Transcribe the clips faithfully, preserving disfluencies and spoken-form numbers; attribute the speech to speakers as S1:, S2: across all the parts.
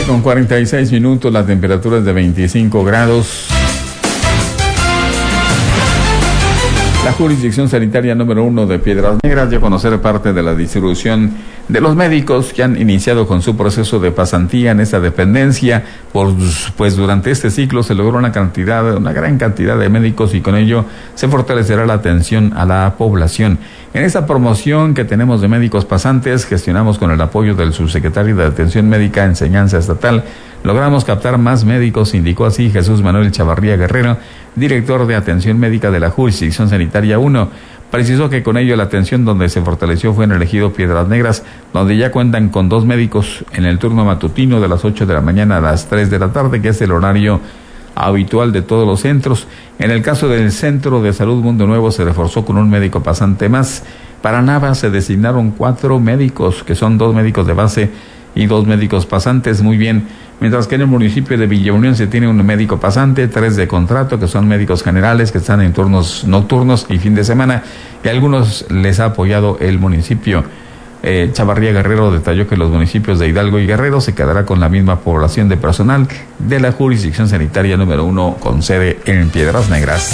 S1: con cuarenta y seis minutos, la temperatura es de veinticinco grados. La jurisdicción sanitaria número uno de Piedras Negras dio a conocer parte de la distribución de los médicos que han iniciado con su proceso de pasantía en esta dependencia. Pues, pues durante este ciclo se logró una cantidad, una gran cantidad de médicos y con ello se fortalecerá la atención a la población. En esta promoción que tenemos de médicos pasantes, gestionamos con el apoyo del subsecretario de Atención Médica, Enseñanza Estatal, logramos captar más médicos, indicó así Jesús Manuel Chavarría Guerrero, director de Atención Médica de la Jurisdicción Sanitaria uno. Precisó que con ello la atención donde se fortaleció fue en el ejido Piedras Negras, donde ya cuentan con dos médicos en el turno matutino de las ocho de la mañana a las tres de la tarde, que es el horario habitual de todos los centros. En el caso del Centro de Salud Mundo Nuevo se reforzó con un médico pasante más. Para Nava se designaron cuatro médicos, que son dos médicos de base y dos médicos pasantes. Muy bien. Mientras que en el municipio de Villa Unión se tiene un médico pasante, tres de contrato, que son médicos generales que están en turnos nocturnos y fin de semana, y a algunos les ha apoyado el municipio. Eh, Chavarría Guerrero detalló que los municipios de Hidalgo y Guerrero se quedará con la misma población de personal de la jurisdicción sanitaria número uno con sede en Piedras Negras.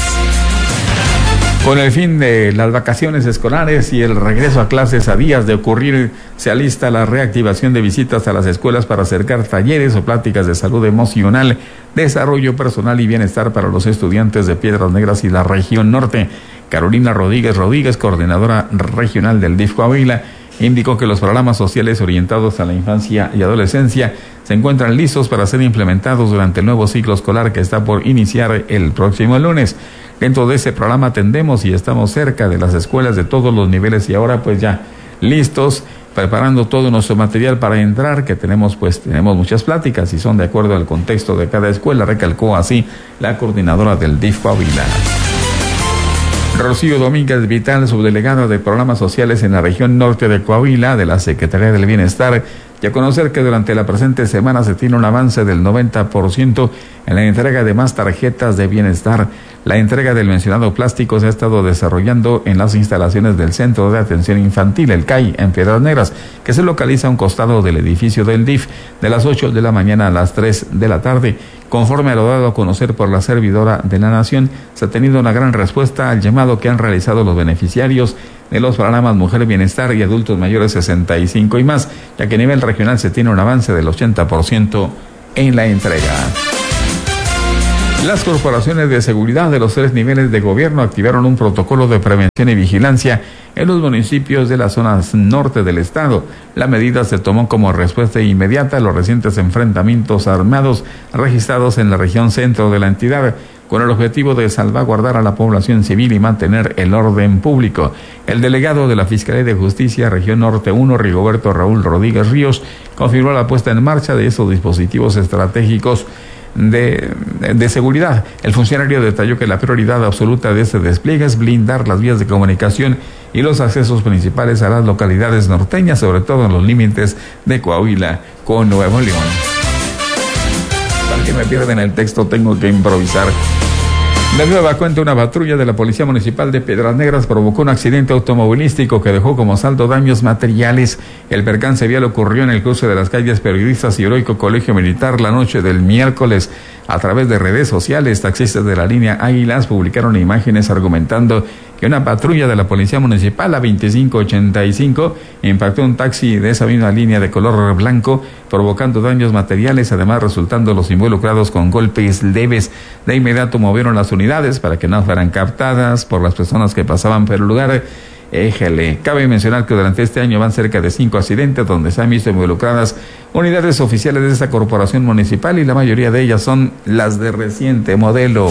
S1: Con el fin de las vacaciones escolares y el regreso a clases a días de ocurrir, se alista la reactivación de visitas a las escuelas para acercar talleres o pláticas de salud emocional, desarrollo personal y bienestar para los estudiantes de Piedras Negras y la región norte. Carolina Rodríguez Rodríguez, coordinadora regional del D I F Coahuila, indicó que los programas sociales orientados a la infancia y adolescencia se encuentran listos para ser implementados durante el nuevo ciclo escolar que está por iniciar el próximo lunes. Dentro de ese programa atendemos y estamos cerca de las escuelas de todos los niveles y ahora pues ya listos, preparando todo nuestro material para entrar, que tenemos pues tenemos muchas pláticas y son de acuerdo al contexto de cada escuela, recalcó así la coordinadora del D I F Coahuila. Rocío Domínguez Vital, subdelegada de programas sociales en la región norte de Coahuila de la Secretaría del Bienestar, y a conocer que durante la presente semana se tiene un avance del noventa por ciento en la entrega de más tarjetas de bienestar. La entrega del mencionado plástico se ha estado desarrollando en las instalaciones del Centro de Atención Infantil, el C A I, en Piedras Negras, que se localiza a un costado del edificio del D I F, de las ocho de la mañana a las tres de la tarde. Conforme a lo dado a conocer por la servidora de la Nación, se ha tenido una gran respuesta al llamado que han realizado los beneficiarios de los programas Mujer Bienestar y Adultos Mayores sesenta y cinco y más, ya que a nivel regional se tiene un avance del ochenta por ciento en la entrega. Las corporaciones de seguridad de los tres niveles de gobierno activaron un protocolo de prevención y vigilancia en los municipios de la zona norte del estado. La medida se tomó como respuesta inmediata a los recientes enfrentamientos armados registrados en la región centro de la entidad, con el objetivo de salvaguardar a la población civil y mantener el orden público. El delegado de la Fiscalía de Justicia, Región Norte uno, Rigoberto Raúl Rodríguez Ríos, confirmó la puesta en marcha de estos dispositivos estratégicos De, de seguridad. El funcionario detalló que la prioridad absoluta de este despliegue es blindar las vías de comunicación y los accesos principales a las localidades norteñas, sobre todo en los límites de Coahuila con Nuevo León. Para que me pierden el texto tengo que improvisar. De nueva cuenta, una patrulla de la Policía Municipal de Piedras Negras provocó un accidente automovilístico que dejó como saldo daños materiales. El percance vial ocurrió en el cruce de las calles Periodistas y Heroico Colegio Militar la noche del miércoles. A través de redes sociales, taxistas de la línea Águilas publicaron imágenes argumentando que una patrulla de la Policía Municipal, la veinticinco ochenta y cinco, impactó un taxi de esa misma línea de color blanco, provocando daños materiales, además resultando los involucrados con golpes leves. De inmediato movieron las unidades para que no fueran captadas por las personas que pasaban por el lugar. Éjele. Cabe mencionar que durante este año van cerca de cinco accidentes donde se han visto involucradas unidades oficiales de esta corporación municipal y la mayoría de ellas son las de reciente modelo.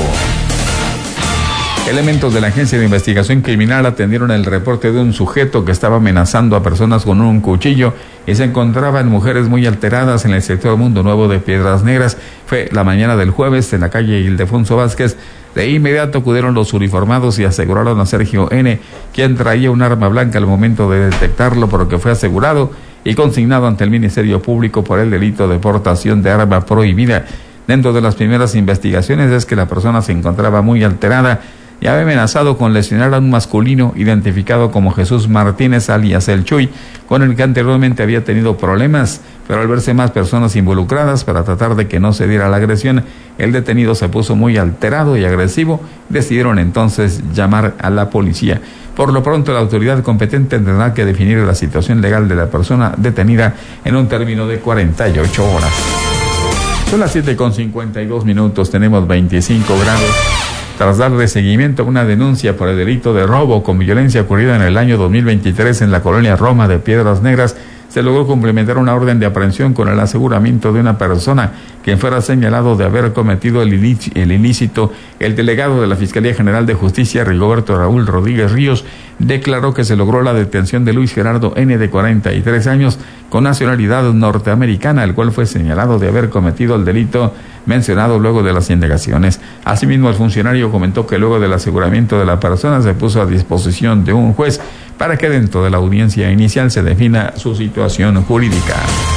S1: Elementos de la Agencia de Investigación Criminal atendieron el reporte de un sujeto que estaba amenazando a personas con un cuchillo y se encontraban mujeres muy alteradas en el sector Mundo Nuevo de Piedras Negras. Fue la mañana del jueves en la calle Ildefonso Vázquez. De inmediato acudieron los uniformados y aseguraron a Sergio N., quien traía un arma blanca al momento de detectarlo, por lo que fue asegurado y consignado ante el Ministerio Público por el delito de portación de arma prohibida. Dentro de las primeras investigaciones es que la persona se encontraba muy alterada. y había amenazado con lesionar a un masculino identificado como Jesús Martínez alias El Chuy, con el que anteriormente había tenido problemas, pero al verse más personas involucradas para tratar de que no se diera la agresión, el detenido se puso muy alterado y agresivo. Decidieron entonces llamar a la policía. Por lo pronto, la autoridad competente tendrá que definir la situación legal de la persona detenida en un término de cuarenta y ocho horas. Son las siete con cincuenta y dos minutos, tenemos veinticinco grados. Tras darle seguimiento a una denuncia por el delito de robo con violencia ocurrida en el año dos mil veintitrés en la colonia Roma de Piedras Negras, se logró cumplimentar una orden de aprehensión con el aseguramiento de una persona quien fuera señalado de haber cometido el ilícito. El delegado de la Fiscalía General de Justicia, Rigoberto Raúl Rodríguez Ríos, declaró que se logró la detención de Luis Gerardo N., de cuarenta y tres años, con nacionalidad norteamericana, el cual fue señalado de haber cometido el delito mencionado luego de las indagaciones. Asimismo, el funcionario comentó que luego del aseguramiento de la persona se puso a disposición de un juez para que dentro de la audiencia inicial se defina su situación jurídica.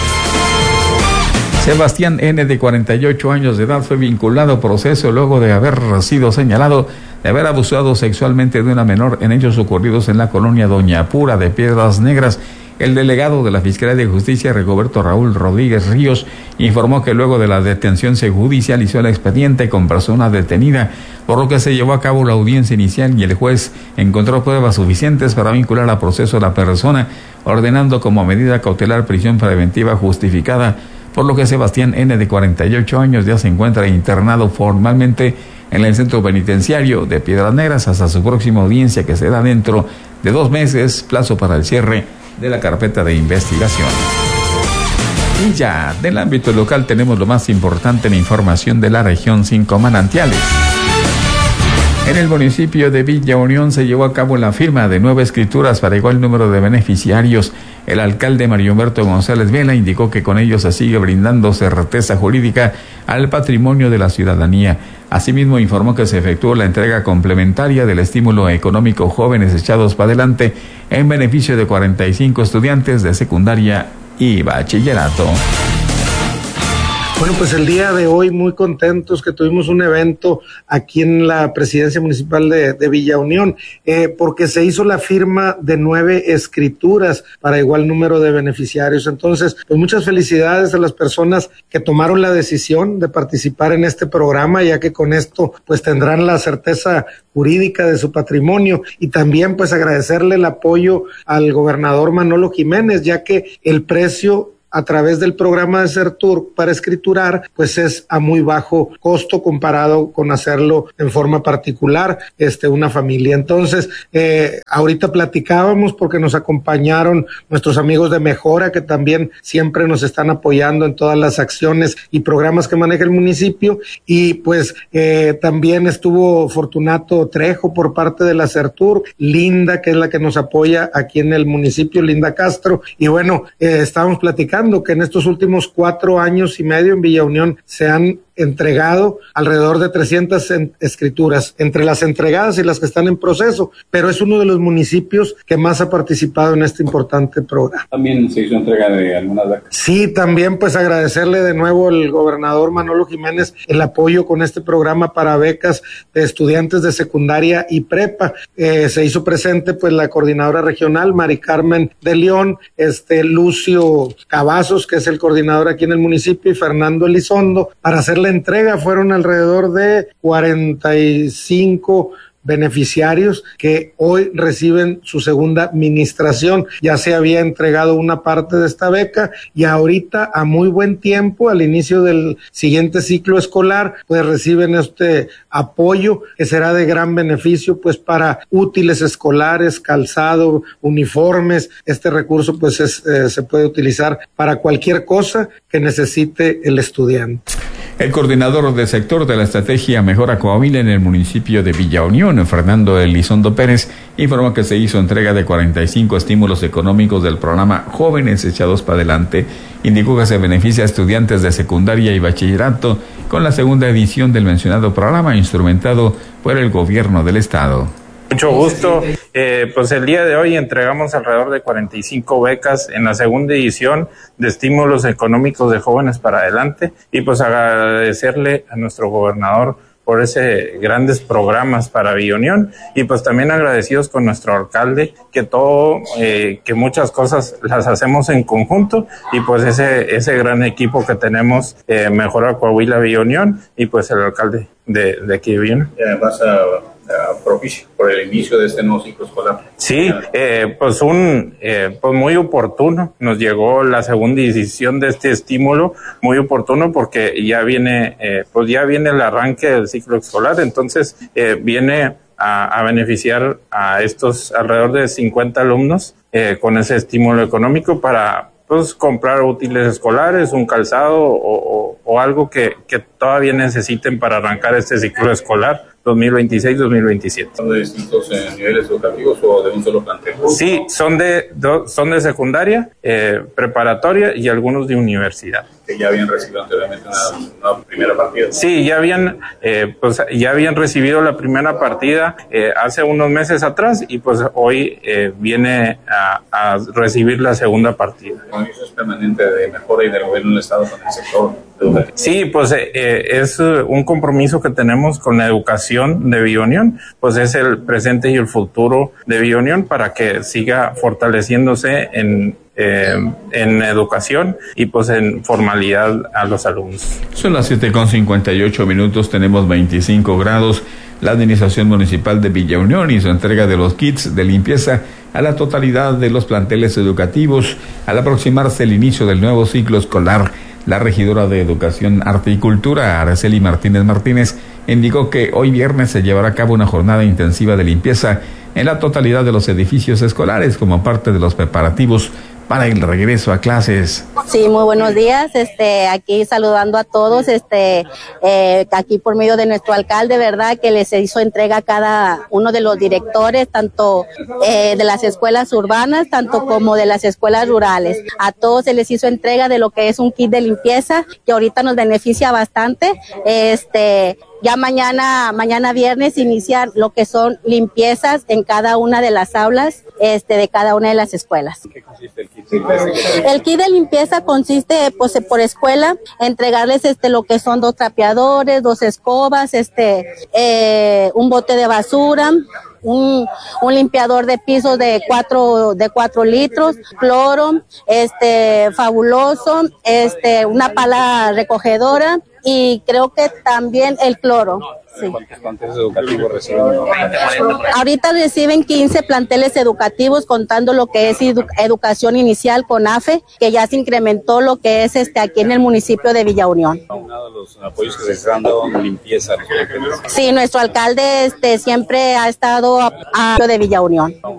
S1: Sebastián N., de cuarenta y ocho años de edad, fue vinculado a proceso luego de haber sido señalado de haber abusado sexualmente de una menor en hechos ocurridos en la colonia Doña Pura de Piedras Negras. El delegado de la Fiscalía de Justicia, Rigoberto Raúl Rodríguez Ríos, informó que luego de la detención se judicializó el expediente con persona detenida, por lo que se llevó a cabo la audiencia inicial y el juez encontró pruebas suficientes para vincular a proceso a la persona, ordenando como medida cautelar prisión preventiva justificada, por lo que Sebastián N., de cuarenta y ocho años, ya se encuentra internado formalmente en el centro penitenciario de Piedras Negras hasta su próxima audiencia, que será dentro de dos meses, plazo para el cierre de la carpeta de investigación. Y ya, del ámbito local tenemos lo más importante en información de la región Cinco Manantiales. En el municipio de Villa Unión se llevó a cabo la firma de nueve escrituras para igual número de beneficiarios. El alcalde Mario Humberto González Vela indicó que con ello se sigue brindando certeza jurídica al patrimonio de la ciudadanía. Asimismo, informó que se efectuó la entrega complementaria del estímulo económico Jóvenes Echados para Adelante en beneficio de cuarenta y cinco estudiantes de secundaria y bachillerato.
S2: Bueno, pues el día de hoy muy contentos que tuvimos un evento aquí en la Presidencia Municipal de, de Villa Unión, eh, porque se hizo la firma de nueve escrituras para igual número de beneficiarios. Entonces, pues muchas felicidades a las personas que tomaron la decisión de participar en este programa, ya que con esto pues tendrán la certeza jurídica de su patrimonio, y también pues agradecerle el apoyo al gobernador Manolo Jiménez, ya que el precio a través del programa de Sertur para escriturar, pues es a muy bajo costo comparado con hacerlo en forma particular, este, una familia. Entonces, eh, ahorita platicábamos porque nos acompañaron nuestros amigos de Mejora, que también siempre nos están apoyando en todas las acciones y programas que maneja el municipio, y pues eh, también estuvo Fortunato Trejo por parte de la Sertur, Linda, que es la que nos apoya aquí en el municipio, Linda Castro, y bueno, eh, estábamos platicando que en estos últimos cuatro años y medio en Villa Unión se han entregado alrededor de trescientas en, escrituras, entre las entregadas y las que están en proceso, pero es uno de los municipios que más ha participado en este importante programa.
S3: ¿También se hizo entrega de algunas becas?
S2: Sí, también pues agradecerle de nuevo al gobernador Manolo Jiménez el apoyo con este programa para becas de estudiantes de secundaria y prepa. Eh, se hizo presente pues la coordinadora regional, Mari Carmen de León, este Lucio Cavazos, que es el coordinador aquí en el municipio, y Fernando Elizondo, para hacerle entrega. Fueron alrededor de cuarenta y cinco beneficiarios que hoy reciben su segunda administración. Ya se había entregado una parte de esta beca y ahorita a muy buen tiempo, al inicio del siguiente ciclo escolar, pues reciben este apoyo que será de gran beneficio pues para útiles escolares, calzado, uniformes. Este recurso pues es, eh, se puede utilizar para cualquier cosa que necesite el estudiante.
S1: El coordinador del sector de la estrategia Mejora Coahuila en el municipio de Villa Unión, Fernando Elizondo Pérez, informó que se hizo entrega de cuarenta y cinco estímulos económicos del programa Jóvenes Echados para Adelante. Indicó que se beneficia a estudiantes de secundaria y bachillerato con la segunda edición del mencionado programa, instrumentado por el gobierno del estado.
S4: Mucho gusto. Eh, pues el día de hoy entregamos alrededor de cuarenta y cinco becas en la segunda edición de estímulos económicos de Jóvenes para Adelante, y pues agradecerle a nuestro gobernador por ese grandes programas para Villa Unión, y pues también agradecidos con nuestro alcalde, que todo, eh, que muchas cosas las hacemos en conjunto, y pues ese, ese gran equipo que tenemos, eh, Mejora Coahuila Villa Unión, y pues el alcalde de, de aquí de Villa Unión.
S3: Y además, uh... propicio por el inicio de este nuevo ciclo escolar.
S4: Sí, eh, pues un eh, pues muy oportuno, nos llegó la segunda edición de este estímulo, muy oportuno porque ya viene, eh, pues ya viene el arranque del ciclo escolar, entonces eh, viene a, a beneficiar a estos alrededor de cincuenta alumnos eh, con ese estímulo económico para pues comprar útiles escolares, un calzado o, o, o algo que, que todavía necesiten para arrancar este ciclo escolar dos mil veintiséis dos mil veintisiete.
S3: ¿Son de distintos eh, niveles educativos o de un solo plantel?
S4: Sí, son de, do, son de secundaria, eh, preparatoria y algunos de universidad.
S3: Que ya habían recibido anteriormente una, una primera partida.
S4: Sí, ya habían, eh, pues ya habían recibido la primera partida eh, hace unos meses atrás y pues hoy eh, viene a, a recibir la segunda partida.
S3: ¿Eso es permanente de mejora y del gobierno del Estado con el sector educativo?
S4: Sí, pues eh, es un compromiso que tenemos con la educación de Villa Unión, pues es el presente y el futuro de Villa Unión para que siga fortaleciéndose en Eh, en educación y pues en formalidad a los alumnos.
S1: Son las siete con cincuenta y ocho minutos, tenemos veinticinco grados. La Administración Municipal de Villa Unión hizo entrega de los kits de limpieza a la totalidad de los planteles educativos al aproximarse el inicio del nuevo ciclo escolar. La regidora de Educación, Arte y Cultura, Araceli Martínez Martínez, indicó que hoy viernes se llevará a cabo una jornada intensiva de limpieza en la totalidad de los edificios escolares como parte de los preparativos para el regreso a clases.
S5: Sí, muy buenos días, este, aquí saludando a todos, este, eh, aquí por medio de nuestro alcalde, verdad, que les hizo entrega a cada uno de los directores, tanto eh, de las escuelas urbanas, tanto como de las escuelas rurales. A todos se les hizo entrega de lo que es un kit de limpieza, que ahorita nos beneficia bastante, este, ya mañana, mañana viernes inician lo que son limpiezas en cada una de las aulas, este, de cada una de las escuelas.
S3: ¿Qué consiste el kit de limpieza?
S5: El kit de limpieza consiste, pues, por escuela, entregarles, este, lo que son dos trapeadores, dos escobas, este, eh, un bote de basura, un, un limpiador de pisos de cuatro, de cuatro litros, cloro, este, fabuloso, este, una pala recogedora y creo que también el cloro. Sí.
S3: ¿Cuántos planteles educativos reciben?
S5: Ahorita reciben quince planteles educativos, contando lo que es edu- educación inicial con A F E, que ya se incrementó lo que es este aquí en el municipio de Villa Unión.
S3: Uno de los apoyos que se están dando en limpieza.
S5: Sí, nuestro alcalde este siempre ha estado a, a de Villa Unión.